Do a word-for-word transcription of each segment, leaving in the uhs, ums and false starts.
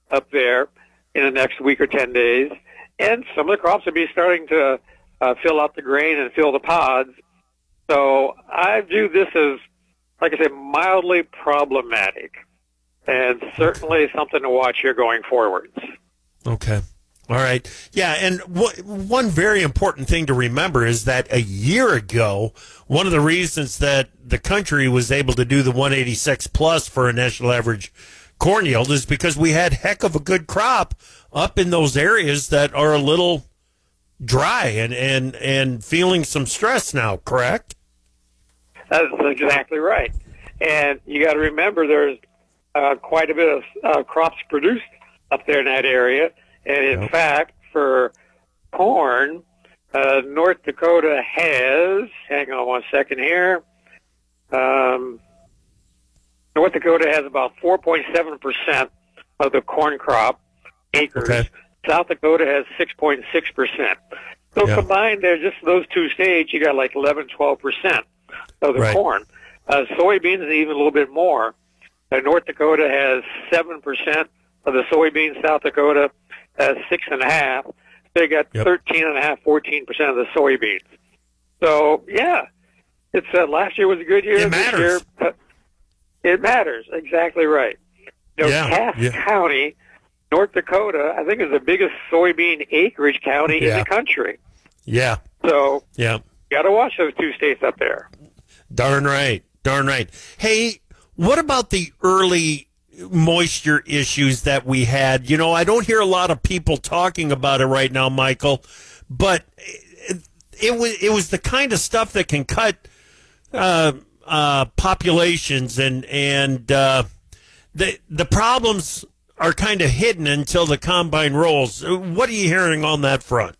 up there in the next week or ten days, and some of the crops will be starting to uh, fill out the grain and fill the pods. So I view this as, like I said, mildly problematic, and certainly something to watch here going forwards. Okay. All right. Yeah, and w- one very important thing to remember is that a year ago, one of the reasons that the country was able to do the one eighty-six plus for a national average corn yield is because we had heck of a good crop up in those areas that are a little dry and, and, and feeling some stress now, correct? That's exactly right. And you got to remember there's uh, quite a bit of uh, crops produced up there in that area. And in Yep. fact, for corn, uh, North Dakota has, hang on one second here, um, North Dakota has about four point seven percent of the corn crop acres. Okay. South Dakota has six point six percent. So Yeah. combined there, just those two states, you got like eleven, twelve percent of the Right. corn. Uh, soybeans is even a little bit more. Uh, North Dakota has seven percent of the soybeans. South Dakota has six and a half. They got Yep. thirteen and a half, fourteen percent of the soybeans. So yeah, it's uh, last year was a good year. It This matters. year, uh, it matters. Exactly right. You know, Yeah, Cass yeah. County, North Dakota, I think is the biggest soybean acreage county Yeah. in the country. Yeah. So Yeah. you got to watch those two states up there. Darn right. Darn right. Hey, what about the early moisture issues that we had? You know, I don't hear a lot of people talking about it right now, Michael, but it, it was it was the kind of stuff that can cut uh, uh, populations, and and uh, the the problems are kind of hidden until the combine rolls. What are you hearing on that front?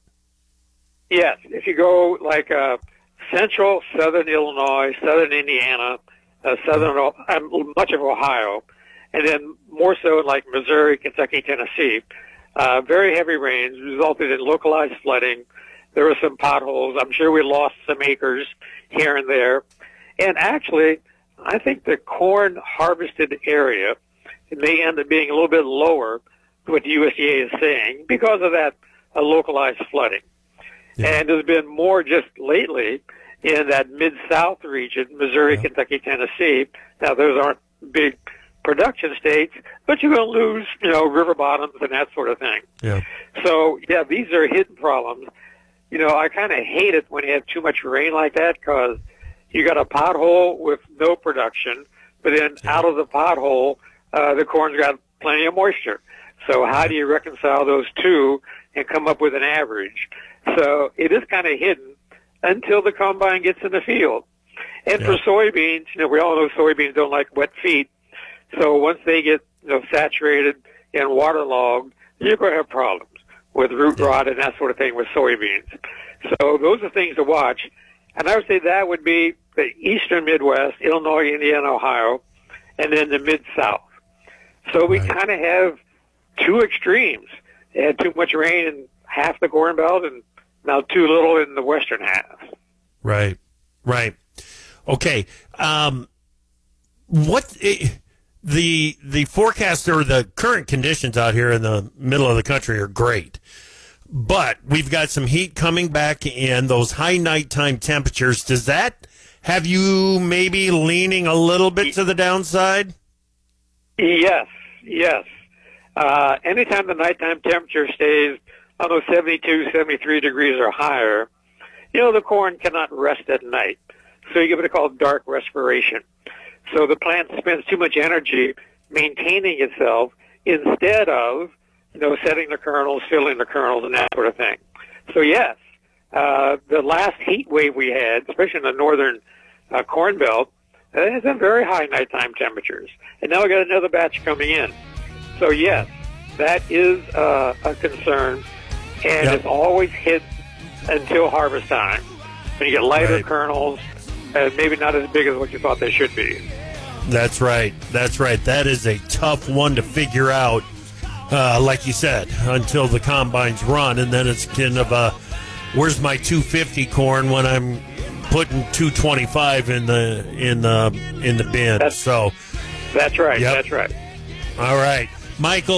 Yes, if you go like uh, central, southern Illinois, southern Indiana, uh, southern um, much of Ohio, and then more so in like Missouri, Kentucky, Tennessee, uh, very heavy rains resulted in localized flooding. There were some potholes. I'm sure we lost some acres here and there. And actually, I think the corn harvested area may end up being a little bit lower than what the U S D A is saying because of that uh, localized flooding. Yeah. And there's been more just lately in that Mid-South region, Missouri, Yeah. Kentucky, Tennessee. Now, those aren't big production states, but you're going to lose, you know, river bottoms and that sort of thing. Yeah. So, yeah, these are hidden problems. You know, I kind of hate it when you have too much rain like that because you got a pothole with no production, but then Yeah. out of the pothole, uh, the corn's got plenty of moisture. So how do you reconcile those two and come up with an average? So it is kind of hidden until the combine gets in the field. And Yeah. for soybeans, you know, we all know soybeans don't like wet feet. So once they get, you know, saturated and waterlogged, you're going to have problems with root Yeah. rot and that sort of thing with soybeans. So those are things to watch. And I would say that would be the eastern Midwest, Illinois, Indiana, Ohio, and then the Mid-South. So we Right. kind of have two extremes. They had too much rain in half the Corn Belt and now too little in the western half. Right, right. Okay. Um, what eh, the the forecast or the current conditions out here in the middle of the country are great, but we've got some heat coming back in. Those high nighttime temperatures. Does that have you maybe leaning a little bit to the downside? Yes, yes. Uh, anytime the nighttime temperature stays, I don't know, seventy-two, seventy-three degrees or higher, you know, the corn cannot rest at night. So you get what they call dark respiration. So the plant spends too much energy maintaining itself instead of, you know, setting the kernels, filling the kernels, and that sort of thing. So yes, uh, the last heat wave we had, especially in the northern uh, corn belt, uh, has been very high nighttime temperatures. And now we got another batch coming in. So yes, that is uh, a concern, and Yep. it's always hit until harvest time. When you get lighter Right. kernels, and maybe not as big as what you thought they should be. That's right. That's right. That is a tough one to figure out, uh, like you said, until the combines run, and then it's kind of a, where's my two fifty corn when I'm putting two twenty-five in the in the in the bin. That's- so, That's right. Yep. That's right. all right, Michael.